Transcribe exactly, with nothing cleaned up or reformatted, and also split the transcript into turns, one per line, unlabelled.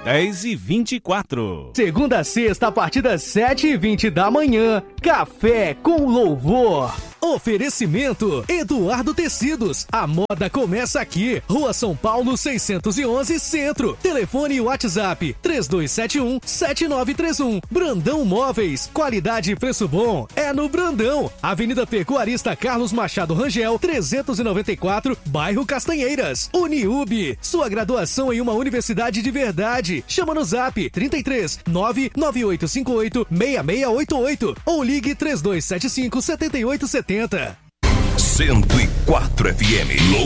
dez e vinte e quatro.
Segunda a sexta, a partir das sete e vinte da manhã, Café com Louvor. Oferecimento Eduardo Tecidos. A moda começa aqui. Rua São Paulo seiscentos e onze, Centro. Telefone e WhatsApp três dois sete um, sete nove três um. Brandão Móveis. Qualidade e preço bom é no Brandão. Avenida Pecuarista Carlos Machado Rangel, trezentos e noventa e quatro, bairro Castanheiras. Uniub. Sua graduação em uma universidade de verdade. Chama no Zap trinta e três, nove nove oito cinco oito, seis seis oito oito ou ligue três dois sete cinco, sete oito sete zero.
cento e quatro F M.